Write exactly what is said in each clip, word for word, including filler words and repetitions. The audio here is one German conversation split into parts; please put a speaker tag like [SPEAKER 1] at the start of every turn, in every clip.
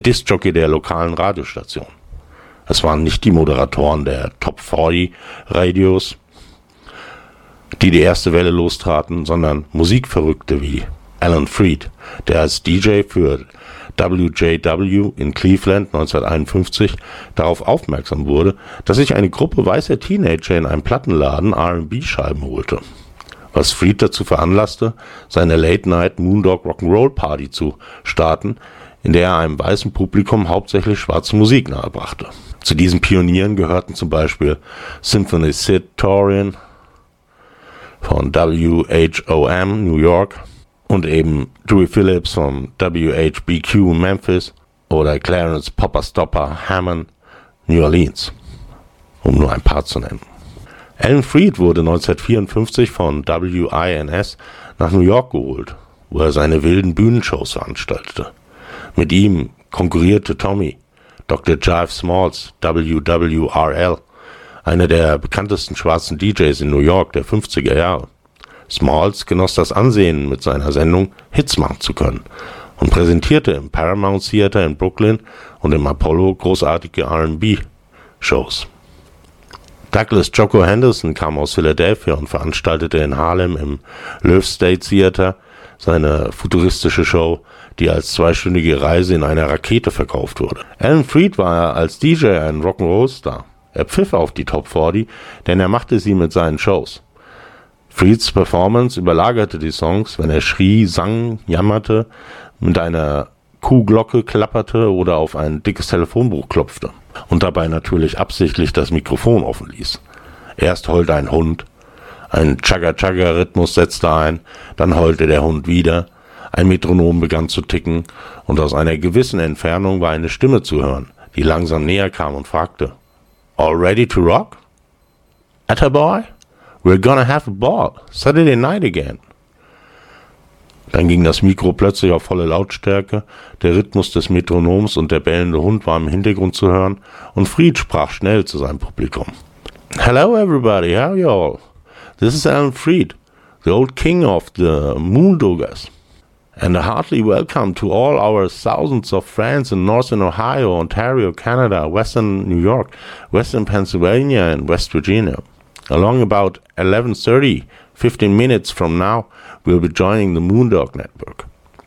[SPEAKER 1] Diskjockey der lokalen Radiostation. Es waren nicht die Moderatoren der Top vierzig Radios, die die erste Welle lostraten, sondern Musikverrückte wie Alan Freed, der als D J für W J W in Cleveland neunzehnhunderteinundfünfzig darauf aufmerksam wurde, dass sich eine Gruppe weißer Teenager in einem Plattenladen R and B-Scheiben holte, was Freed dazu veranlasste, seine Late-Night Moondog Rock'n'Roll Party zu starten, in der er einem weißen Publikum hauptsächlich schwarze Musik nahebrachte. Zu diesen Pionieren gehörten zum Beispiel Symphony Sid Torian von W H O M New York und eben Dewey Phillips von W H B Q Memphis oder Clarence Popper Stopper Hammond New Orleans, um nur ein paar zu nennen. Alan Freed wurde neunzehnhundertvierundfünfzig von W I N S nach New York geholt, wo er seine wilden Bühnenshows veranstaltete. Mit ihm konkurrierte Tommy, Doktor Jive Smalls, W W R L, einer der bekanntesten schwarzen D Js in New York der fünfziger Jahre. Smalls genoss das Ansehen, mit seiner Sendung Hits machen zu können und präsentierte im Paramount Theater in Brooklyn und im Apollo großartige R and B-Shows. Douglas Jocko Henderson kam aus Philadelphia und veranstaltete in Harlem im Loew State Theater seine futuristische Show, die als zweistündige Reise in einer Rakete verkauft wurde. Alan Freed war als D J ein Rock'n'Roll-Star. Er pfiff auf die Top vierzig, denn er machte sie mit seinen Shows. Freeds Performance überlagerte die Songs, wenn er schrie, sang, jammerte, mit einer Kuhglocke klapperte oder auf ein dickes Telefonbuch klopfte und dabei natürlich absichtlich das Mikrofon offen ließ. Erst heulte ein Hund, ein Chagga-Chagga-Rhythmus setzte ein, dann heulte der Hund wieder, ein Metronom begann zu ticken und aus einer gewissen Entfernung war eine Stimme zu hören, die langsam näher kam und fragte: "All ready to rock? Attaboy? We're gonna have a ball. Saturday night again." Dann ging das Mikro plötzlich auf volle Lautstärke, der Rhythmus des Metronoms und der bellende Hund war im Hintergrund zu hören und Freed sprach schnell zu seinem Publikum. "Hello everybody, how are you all? This is Alan Freed, the old king of the Moondoggers. And a hearty welcome to all our thousands of friends in Northern Ohio, Ontario, Canada, Western New York, Western Pennsylvania and West Virginia. Along about eleven thirty, fifteen minutes from now, we'll be joining the Moondog Network.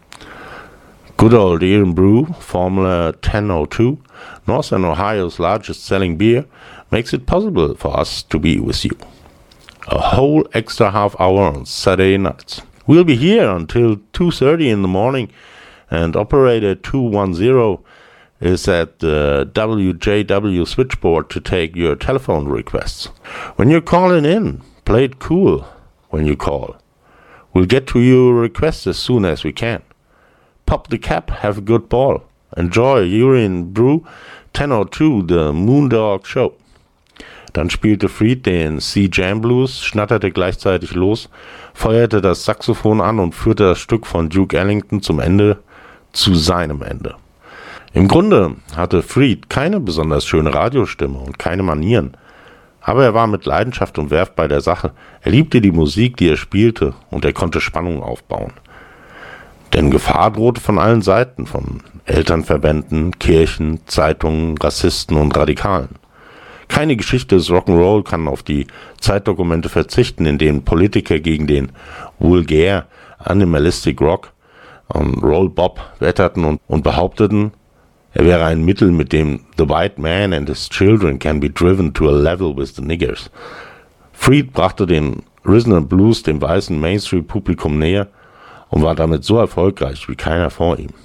[SPEAKER 1] Good old Irn-Bru, Formula ten oh two, Northern Ohio's largest selling beer, makes it possible for us to be with you. A whole extra half hour on Saturday nights. We'll be here until two thirty in the morning, and operator two one zero is at the W J W switchboard to take your telephone requests. When you're calling in, play it cool when you call. We'll get to your requests as soon as we can. Pop the cap, have a good ball. Enjoy Irn-Bru ten oh two, the Moondog Show." Dann spielte Freed den C-Jam Blues, schnatterte gleichzeitig los, feuerte das Saxophon an und führte das Stück von Duke Ellington zum Ende, zu seinem Ende. Im Grunde hatte Freed keine besonders schöne Radiostimme und keine Manieren, aber er war mit Leidenschaft und Werf bei der Sache. Er liebte die Musik, die er spielte, und er konnte Spannung aufbauen. Denn Gefahr drohte von allen Seiten, von Elternverbänden, Kirchen, Zeitungen, Rassisten und Radikalen. Keine Geschichte des Rock'n'Roll kann auf die Zeitdokumente verzichten, in denen Politiker gegen den vulgär Animalistic Rock und Roll Bob wetterten und, und behaupteten, er wäre ein Mittel, mit dem the white man and his children can be driven to a level with the niggers. Freed brachte den Rhythm and Blues dem weißen Mainstream-Publikum näher und war damit so erfolgreich wie keiner vor ihm.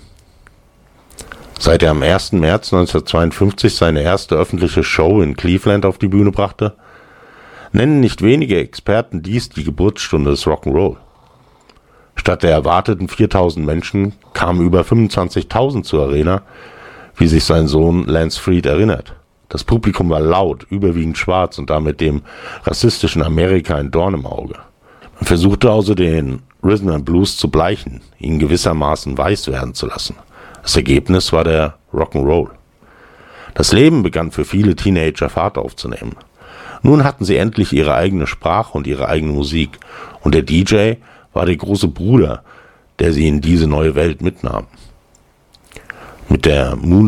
[SPEAKER 1] Seit er am ersten März neunzehnhundertzweiundfünfzig seine erste öffentliche Show in Cleveland auf die Bühne brachte, nennen nicht wenige Experten dies die Geburtsstunde des Rock'n'Roll. Statt der erwarteten viertausend Menschen kamen über fünfundzwanzigtausend zur Arena, wie sich sein Sohn Lance Freed erinnert. Das Publikum war laut, überwiegend schwarz und damit dem rassistischen Amerika ein Dorn im Auge. Man versuchte also den Rhythm and Blues zu bleichen, ihn gewissermaßen weiß werden zu lassen. Das Ergebnis war der Rock'n'Roll. Das Leben begann für viele Teenager Fahrt aufzunehmen. Nun hatten sie endlich ihre eigene Sprache und ihre eigene Musik, und der D J war der große Bruder, der sie in diese neue Welt mitnahm. mit der Moon